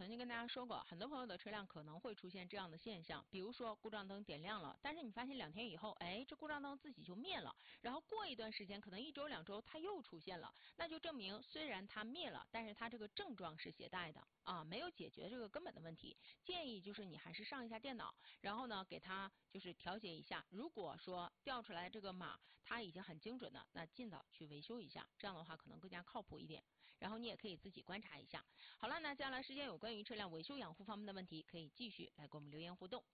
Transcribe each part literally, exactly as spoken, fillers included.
经跟大家说过，很多朋友的车辆可能会出现这样的现象，比如说故障灯点亮了，但是你发现两天以后，哎，这故障灯自己就灭了，然后过一段时间，可能一周两周它又出现了，那就证明虽然它灭了，但是它这个症状是携带的啊，没有解决这个根本的问题。建议就是你还是上一下电脑，然后呢给它就是调节一下。如果说调出来这个码它已经很精准的，那尽早去维修一下，这样的话可能更加靠谱一点。然后你也可以自己观察一下。好了，那接下来时间有关于车辆维修养护方面的问题，可以继续来给我们留言互动。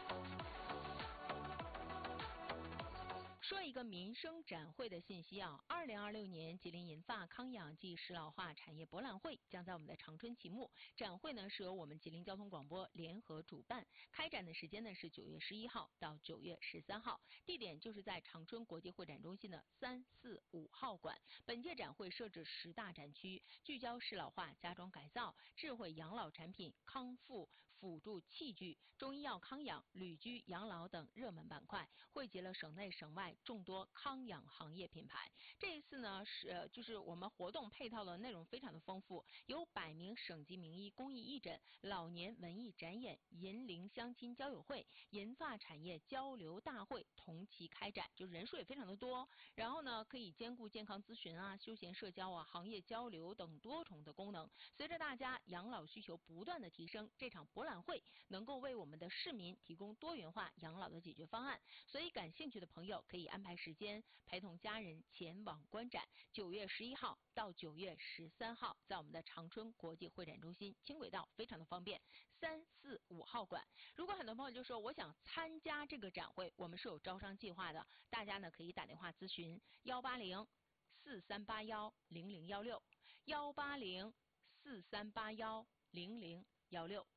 说一个民生展会的信息啊，二零二六年吉林银发康养暨适老化产业博览会将在我们的长春启幕。展会呢是由我们吉林交通广播联合主办，开展的时间呢是九月十一号到九月十三号，地点就是在长春国际会展中心的三四五号馆。本届展会设置十大展区，聚焦适老化、家装改造、智慧养老产品、康复辅助器具、中医药康养、旅居养老等热门板块，汇集了省内省外众多康养行业品牌。这一次呢是、呃、就是我们活动配套的内容非常的丰富，有百名省级名医公益义诊、老年文艺展演、银龄相亲交友会、银发产业交流大会同期开展，就人数也非常的多。然后呢，可以兼顾健康咨询啊、休闲社交啊、行业交流等多重的功能。随着大家养老需求不断的提升，这场博览会能够为我们的市民提供多元化养老的解决方案。所以感兴趣的朋友可以安排时间陪同家人前往观展。九月十一号到九月十三号，在我们的长春国际会展中心，轻轨道非常的方便，三四五号馆。如果很多朋友就说我想参加这个展会，我们是有招商计划的，大家呢可以打电话咨询幺八零四三八幺零零幺六幺八零四三八幺零零幺六。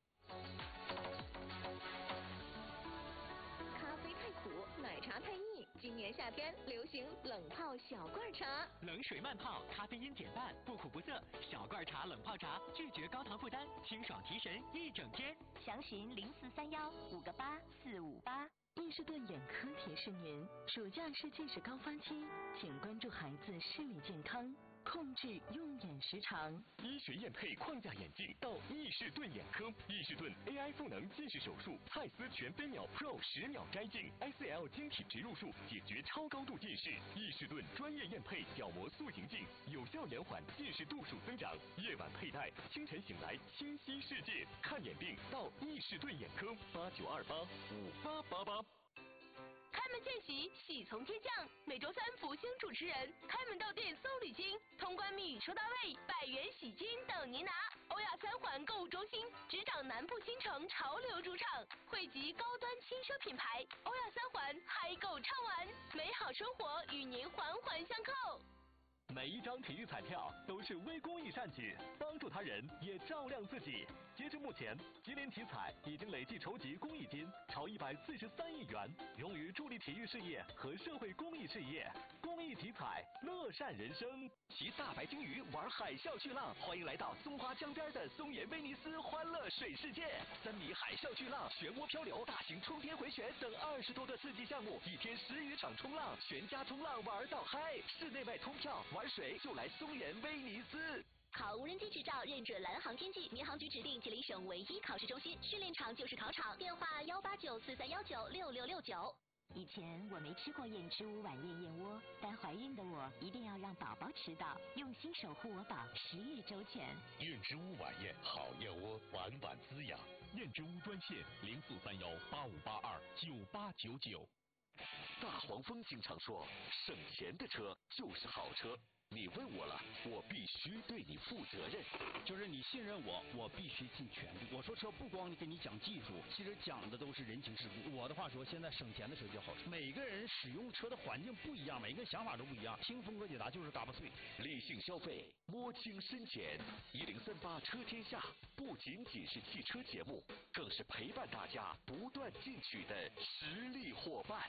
咖啡太苦，奶茶太腻，今年夏天流行冷泡小罐茶， 冷水慢泡，咖啡因减半，不苦不涩。小罐茶冷泡茶，拒绝高糖负担，清爽提神一整天。 详询零四三幺五个八四五八。 伊士顿眼科提示您，暑假是近视高发期，请关注孩子视力健康，控制用眼时长。 医学验配框架眼镜到伊士顿眼科，伊士顿 A I 赋能近视手术，蔡司全飞秒 Pro 十秒摘镜 ，I C L 晶体植入术解决超高度近视。伊士顿专业验配角膜塑形镜，有效延缓近视度数增长。夜晚佩戴，清晨醒来清晰世界。看眼病到伊士顿眼科，八九二八五八八八。 开门见喜，喜从天降。每周三福星主持人开门到店搜礼金，通关密语抽到位，百元喜金等您拿。欧亚三环购物中心执掌南部新城潮流主场，汇集高端轻奢品牌。欧亚三环嗨购畅玩，美好生活与您环环相扣。 每一张体育彩票都是微公益善举，帮助他人也照亮自己。截至目前，吉林体彩已经累计筹集公益金超一百四十三亿元，用于助力体育事业和社会公益事业。公益体彩，乐善人生。骑大白鲸鱼玩海啸巨浪，欢迎来到松花江边的松岩威尼斯欢乐水世界。三米海啸巨浪、漩涡漂流、大型冲天回旋等二十多个刺激项目，一天十余场冲浪，全家冲浪玩到嗨。室内外通票，玩水就来松岩威尼斯。 考无人机执照认准蓝航天技，民航局指定吉林省唯一考试中心，训练场就是考场，电话幺八九四三幺九六六六九。以前我没吃过燕之屋晚宴燕窝，但怀孕的我一定要让宝宝吃到，用心守护我宝，十月周全。 燕之屋晚宴好燕窝，晚晚滋养。燕之屋专线零四三幺八五八二九八九九。 大黄蜂经常说，省钱的车就是好车。你问我了，我必须对你负责任。 就是你信任我，我必须尽全力。我说车不光跟你讲技术，其实讲的都是人情世故。我的话说，现在省钱的车就好车。每个人使用车的环境不一样，每个人想法都不一样。听峰哥解答就是嘎巴脆。 理性消费，摸清深浅。一零三八车天下不仅仅是汽车节目，更是陪伴大家不断进取的实力伙伴。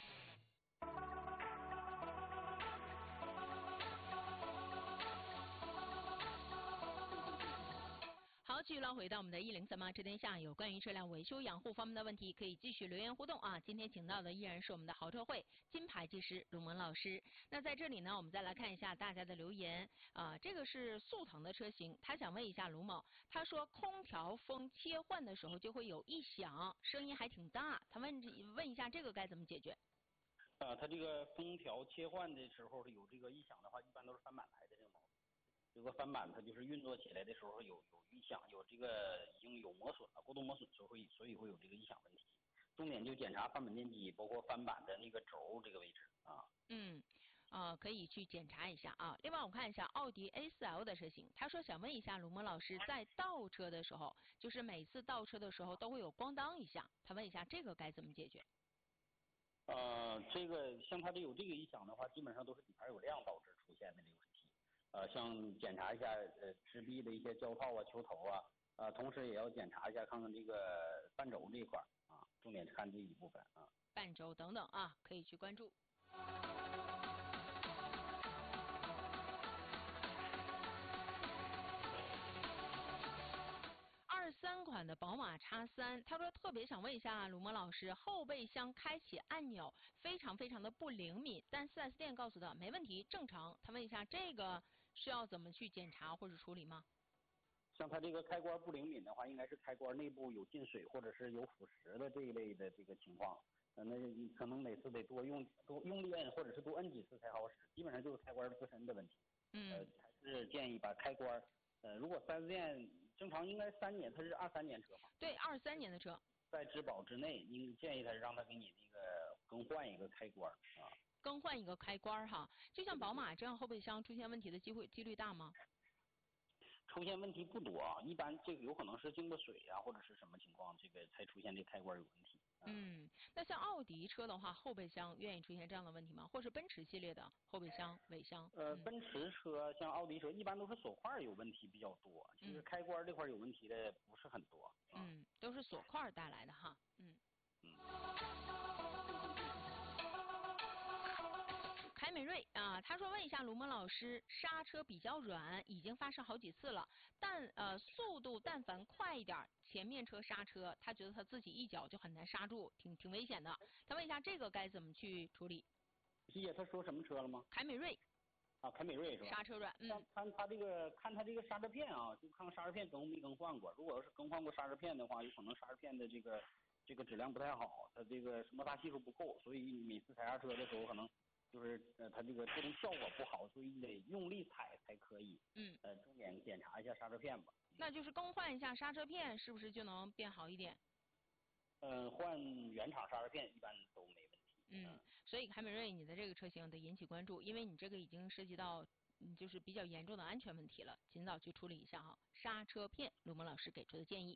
好， 好，继续捞回到我们的一零三八知天下，有关于车辆维修养护方面的问题，可以继续留言互动啊。今天请到的依然是我们的豪车会金牌技师卢萌老师。那在这里呢，我们再来看一下大家的留言啊、呃，这个是速腾的车型，他想问一下卢某，他说空调风切换的时候就会有异响，声音还挺大，他问问一下这个该怎么解决？ 啊，它这个空调切换的时候有这个异响的话，一般都是翻板来的这个毛病。这个翻板它就是运作起来的时候有有异响，有这个已经有磨损了，过度磨损时候会所以会有这个异响问题。重点就检查翻板电机，包括翻板的那个轴这个位置啊。 嗯，呃，可以去检查一下啊。另外我看一下奥迪 A 四 L 的车型，他说想问一下卢萌老师，在倒车的时候，就是每次倒车的时候都会有咣当一下，他问一下这个该怎么解决？ 呃，这个像它这有这个异响的话，基本上都是底盘有亮导致出现的这个问题。呃，像检查一下呃支臂的一些胶套啊、球头啊，呃，同时也要检查一下看看这个半轴这一块啊，重点看这一部分啊。 半轴等等啊，可以去关注。二三款的宝马 X 三，他说特别想问一下卢萌老师，后备箱开启按钮非常非常的不灵敏，但 四 S 店告诉他没问题，正常。他问一下这个需要怎么去检查或者处理吗？ 像它这个开关不灵敏的话，应该是开关内部有进水或者是有腐蚀的这一类的这个情况。呃，那你可能每次得多用多用力摁，或者是多摁几次才好使。基本上就是开关自身的问题。 嗯。 呃，还是建议把开关，呃，如果四 S店正常应该三年，它是二三年车嘛？ 对，二三年的车。 在质保之内，应建议他让他给你那个更换一个开关啊。 更换一个开关哈，就像宝马这样后备箱出现问题的机会几率大吗？ 出现问题不多啊，一般这个有可能是进过水呀、啊，或者是什么情况，这个才出现这开关有问题。 啊、嗯，那像奥迪车的话，后备箱愿意出现这样的问题吗？或是奔驰系列的后备箱、尾箱？ 呃， 嗯、 奔驰车像奥迪车，一般都是锁块有问题比较多，其实开关这块有问题的不是很多。 嗯，都是锁块带来的哈。嗯。嗯。凯美瑞啊，他说问一下卢萌老师，刹车比较软，已经发生好几次了，但呃速度但凡快一点，前面车刹车，他觉得他自己一脚就很难刹住，挺挺危险的。他问一下这个该怎么去处理？ 谢谢，他说什么车了吗？ 凯美瑞。 啊，凯美瑞是吧？ 刹车软，嗯。 看他这个看他这个刹车片啊，就看看刹车片更没更换过。如果要是更换过刹车片的话，有可能刹车片的这个这个质量不太好，它这个摩擦系数不够，所以每次踩刹车的时候可能。就是呃，它这个制动效果不好，所以得用力踩才可以。 嗯。 呃，重点检查一下刹车片吧。 那就是更换一下刹车片，是不是就能变好一点？ 嗯、呃，换原厂刹车片一般都没问题。 嗯，嗯所以凯美瑞你的这个车型得引起关注，因为你这个已经涉及到嗯就是比较严重的安全问题了，尽早去处理一下哈。刹车片，卢萌老师给出的建议。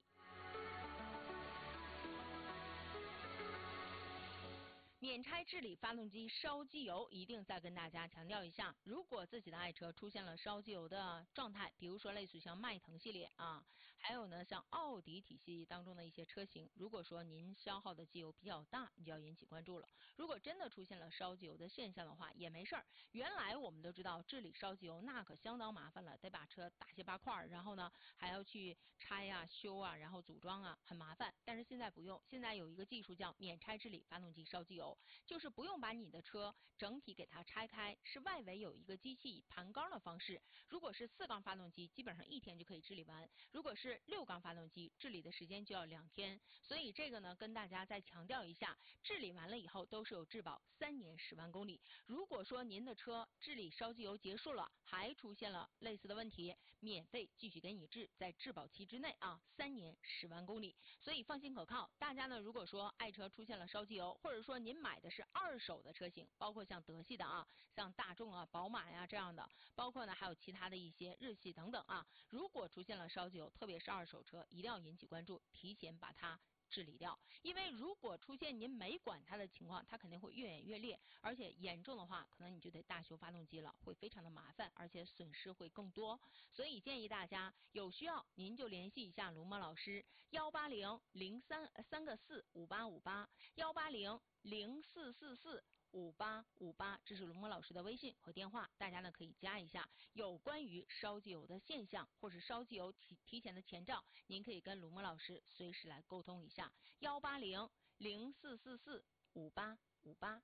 免拆治理发动机烧机油，一定再跟大家强调一下，如果自己的爱车出现了烧机油的状态，比如说类似像迈腾系列啊，还有呢像奥迪体系当中的一些车型，如果说您消耗的机油比较大，你就要引起关注了。如果真的出现了烧机油的现象的话，也没事儿。原来我们都知道治理烧机油那可相当麻烦了，得把车大卸八块，然后呢还要去拆啊、修啊，然后组装啊，很麻烦。但是现在不用，现在有一个技术叫免拆治理发动机烧机油。就是不用把你的车整体给它拆开，是外围有一个机器盘缸的方式。如果是四缸发动机，基本上一天就可以治理完；如果是六缸发动机，治理的时间就要两天。所以这个呢，跟大家再强调一下，治理完了以后都是有质保，三年十万公里。如果说您的车治理烧机油结束了，还出现了类似的问题，免费继续给你治，在质保期之内啊，三年十万公里。所以放心可靠。大家呢，如果说爱车出现了烧机油，或者说您买的是二手的车型，包括像德系的啊，像大众啊、宝马呀这样的，包括呢还有其他的一些日系等等啊，如果出现了烧机油，特别是二手车，一定要引起关注，提前把它治理掉。因为如果出现您没管它的情况，它肯定会越演越烈，而且严重的话，可能你就得大修发动机了，会非常的麻烦，而且损失会更多。所以建议大家有需要您就联系一下卢萌老师，幺八零零三三个四五八五八，幺八零零四四四五八五八，这是龙波老师的微信和电话，大家呢可以加一下。有关于烧机油的现象或是烧机油提提前的前兆，您可以跟龙波老师随时来沟通一下。幺八零零四四四五八五八。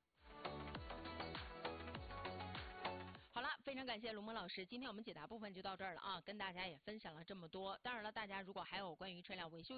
好了，非常感谢龙波老师，今天我们解答部分就到这儿了啊，跟大家也分享了这么多。当然了，大家如果还有关于车辆维修